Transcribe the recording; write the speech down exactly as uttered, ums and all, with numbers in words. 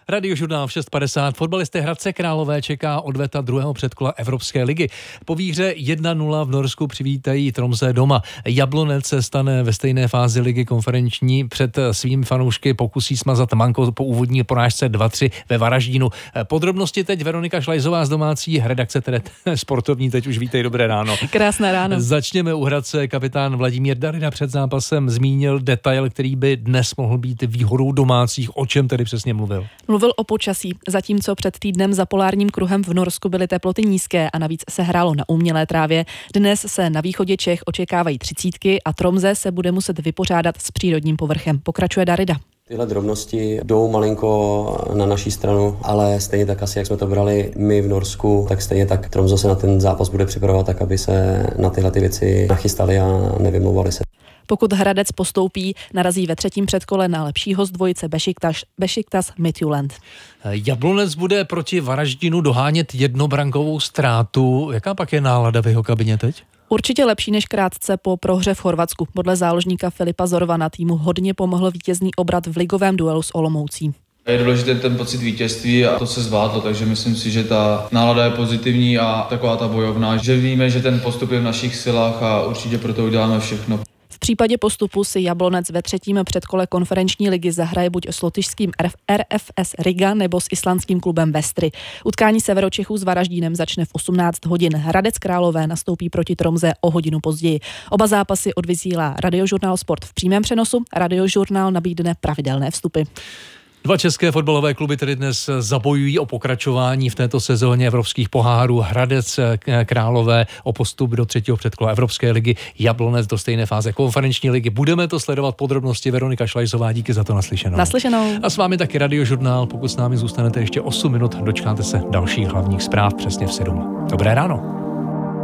Radiožurnál v šest padesát. Fotbalisté Hradce Králové čeká odveta druhého předkola Evropské ligy. Po výhře jedna nula v Norsku přivítají Tromsø doma. Jablonec se stane ve stejné fázi ligy konferenční. Před svými fanoušky pokusí smazat manko po úvodní porážce dva tři ve Varaždínu. Podrobnosti teď Veronika Šlajzová z domácí redakce, tedy sportovní, teď už vítej, dobré ráno. Krásné ráno. Začněme u Hradce. Kapitán Vladimír Darida před zápasem zmínil detail, který by dnes mohl být výhodou domácích. O čem tedy přesně mluvil? Mluvil o počasí. Zatímco před týdnem za polárním kruhem v Norsku byly teploty nízké a navíc se hrálo na umělé trávě, dnes se na východě Čech očekávají třicítky a Tromsø se bude muset vypořádat s přírodním povrchem. Pokračuje Darida. Tyhle drobnosti jdou malinko na naší stranu, ale stejně tak asi, jak jsme to brali my v Norsku, tak stejně tak Tromsø se na ten zápas bude připravovat tak, aby se na tyhle ty věci nachystali a nevymlouvali se. Pokud Hradec postoupí, narazí ve třetím předkole na lepší host dvojice Beşiktaş, Beşiktaş Midtjylland. Jablonec bude proti Varaždinu dohánět jednobrankovou ztrátu. Jaká pak je nálada v jeho kabině teď? Určitě lepší než krátce po prohře v Chorvatsku. Podle záložníka Filipa Zorvana týmu hodně pomohl vítězný obrat v ligovém duelu s Olomoucí. Je důležitý ten pocit vítězství a to se zvládlo, takže myslím si, že ta nálada je pozitivní a taková ta bojovná, že víme, že ten postup je v našich silách a určitě pro to uděláme všechno. V případě postupu si Jablonec ve třetím předkole konferenční ligy zahraje buď s lotyšským R F S Riga nebo s islandským klubem Vestry. Utkání Severočechů s Varaždínem začne v osmnáct hodin. Hradec Králové nastoupí proti Tromsø o hodinu později. Oba zápasy odvysílá Radiožurnál Sport v přímém přenosu. Radiožurnál nabídne pravidelné vstupy. Dva české fotbalové kluby tedy dnes zabojují o pokračování v této sezóně evropských pohárů. Hradec Králové o postup do třetího předkola Evropské ligy, Jablonec do stejné fáze konferenční ligy. Budeme to sledovat podrobnosti. Veronika Šlajzová, díky za to naslyšenou. Naslyšenou. A s vámi taky Radiožurnál. Pokud s námi zůstanete ještě osm minut, dočkáte se dalších hlavních zpráv přesně v sedm. Dobré ráno.